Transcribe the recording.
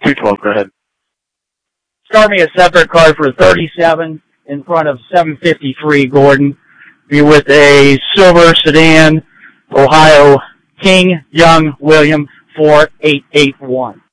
212, go ahead. Start me a separate card for 37 in front of 753 Gordon. Be with a silver sedan, Ohio King Young William 4881.